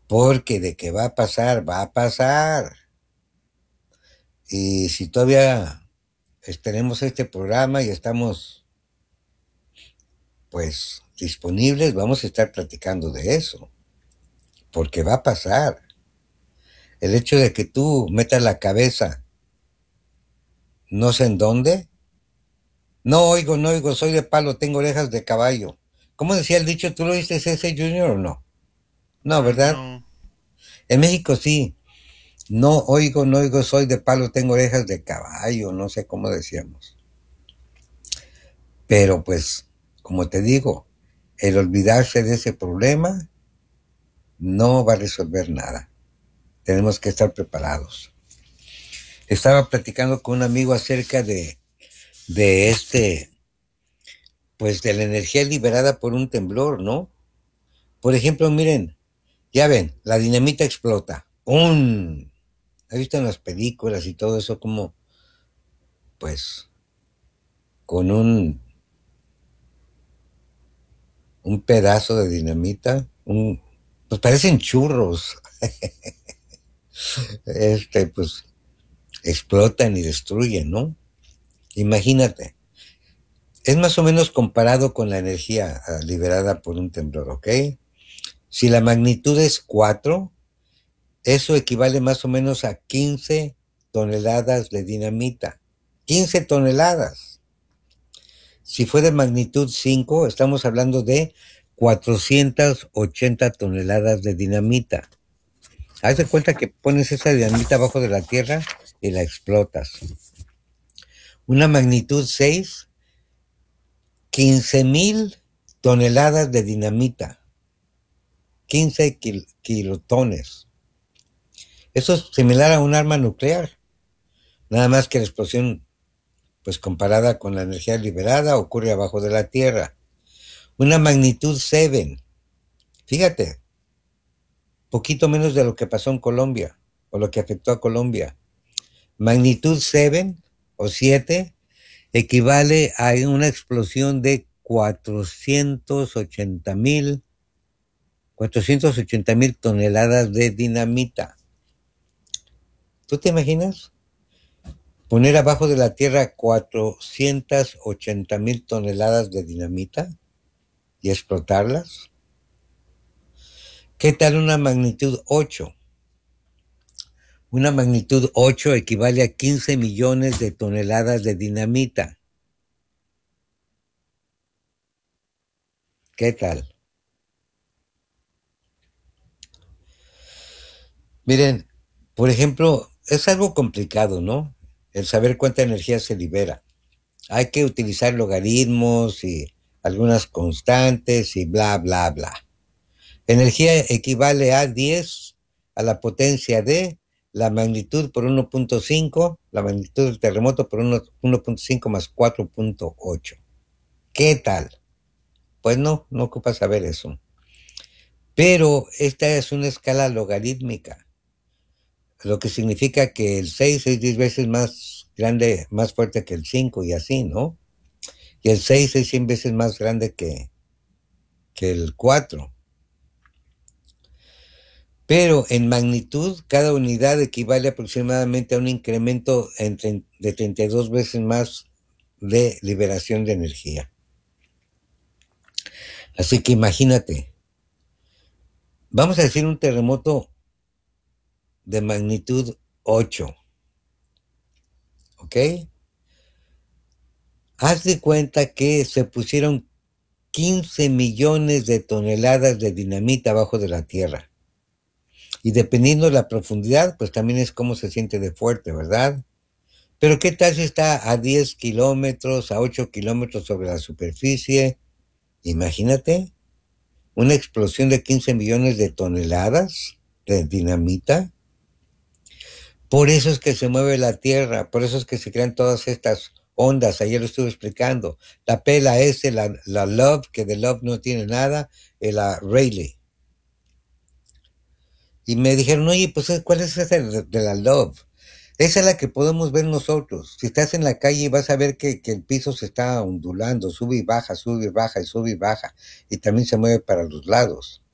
porque de que va a pasar, va a pasar. Y si todavía tenemos este programa y estamos pues disponibles, vamos a estar platicando de eso, porque va a pasar. El hecho de que tú metas la cabeza no sé en dónde, no oigo, no oigo, soy de palo, tengo orejas de caballo. ¿Cómo decía el dicho? ¿Tú lo viste ese Junior o no? No, ¿verdad? No. En México sí. No oigo, no oigo, soy de palo, tengo orejas de caballo, no sé cómo decíamos. Pero pues, como te digo, el olvidarse de ese problema no va a resolver nada. Tenemos que estar preparados. Estaba platicando con un amigo acerca de pues de la energía liberada por un temblor, ¿no? Por ejemplo, miren, ya ven, la dinamita explota. ¡Un! ¿Has visto en las películas y todo eso como, pues, con un pedazo de dinamita, pues parecen churros, pues explotan y destruyen, ¿no? Imagínate. Es más o menos comparado con la energía liberada por un temblor, ¿ok? Si la magnitud es 4, eso equivale más o menos a 15 toneladas de dinamita. 15 toneladas. Si fue de magnitud 5, estamos hablando de 480 toneladas de dinamita. Haz de cuenta que pones esa dinamita abajo de la tierra y la explotas. Una magnitud 6, 15,000 toneladas de dinamita. 15 kilotones. Eso es similar a un arma nuclear. Nada más que la explosión, pues comparada con la energía liberada, ocurre abajo de la tierra. Una magnitud 7. Fíjate, poquito menos de lo que pasó en Colombia, o lo que afectó a Colombia. Magnitud 7 o 7 equivale a una explosión de 480,000 toneladas de dinamita. ¿Tú te imaginas? Poner abajo de la tierra 480,000 toneladas de dinamita y explotarlas. ¿Qué tal una magnitud 8? Una magnitud 8 equivale a 15 millones de toneladas de dinamita. ¿Qué tal? Miren, por ejemplo, es algo complicado, ¿no? El saber cuánta energía se libera. Hay que utilizar logaritmos y algunas constantes y bla, bla, bla. Energía equivale a 10 a la potencia de la magnitud por 1.5, la magnitud del terremoto por 1.5 más 4.8. ¿Qué tal? Pues no, no ocupa saber eso. Pero esta es una escala logarítmica, lo que significa que el 6 es 10 veces más grande, más fuerte que el 5 y así, ¿no? Y el 6 es 100 veces más grande que el 4. Pero en magnitud, cada unidad equivale aproximadamente a un incremento de 32 veces más de liberación de energía. Así que imagínate, vamos a decir un terremoto de magnitud 8, ¿ok? Haz de cuenta que se pusieron 15 millones de toneladas de dinamita abajo de la tierra. Y dependiendo de la profundidad, pues también es cómo se siente de fuerte, ¿verdad? Pero ¿qué tal si está a 10 kilómetros, a 8 kilómetros sobre la superficie? Imagínate, una explosión de 15 millones de toneladas de dinamita. Por eso es que se mueve la Tierra, por eso es que se crean todas estas ondas. Ayer lo estuve explicando. La P, la S, la Love, que de Love no tiene nada, y la Rayleigh. Y me dijeron, oye, pues ¿cuál es esa de la Love? Esa es la que podemos ver nosotros. Si estás en la calle vas a ver que el piso se está ondulando, sube y baja, sube y baja y sube y baja. Y también se mueve para los lados.